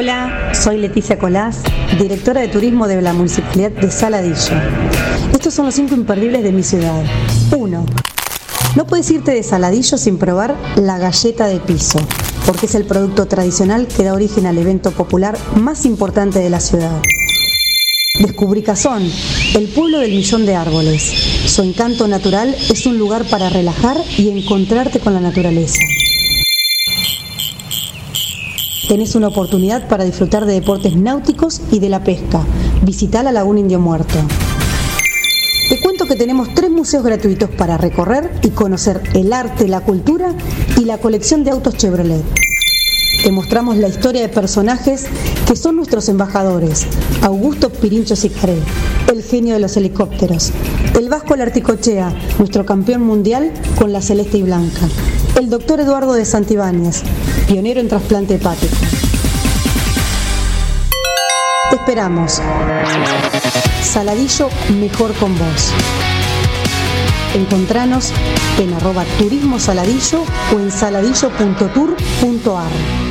Hola, soy Leticia Colás, directora de turismo de la Municipalidad de Saladillo. Estos son los 5 imperdibles de mi ciudad. 1. No puedes irte de Saladillo sin probar la galleta de piso, porque es el producto tradicional que da origen al evento popular más importante de la ciudad. Descubrí Cazón, el pueblo del millón de árboles. Su encanto natural es un lugar para relajar y encontrarte con la naturaleza. Tenés una oportunidad para disfrutar de deportes náuticos y de la pesca. Visitá la Laguna Indio Muerto. Te cuento que tenemos 3 museos gratuitos para recorrer y conocer el arte, la cultura y la colección de autos Chevrolet. Te mostramos la historia de personajes que son nuestros embajadores: Augusto Pirincho Sicaré, el genio de los helicópteros; el Vasco Larticochea, nuestro campeón mundial con la celeste y blanca; el doctor Eduardo de Santibáñez, pionero en trasplante hepático. Te esperamos. Saladillo, mejor con vos. Encontranos en @turismosaladillo o en saladillo.tour.ar.